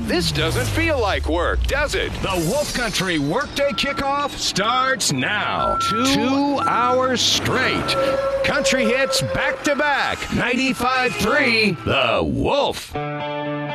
This doesn't feel like work, does it? The Wolf Country Workday Kickoff starts now. 2 hours straight. Country hits back to back. 95.3 The Wolf.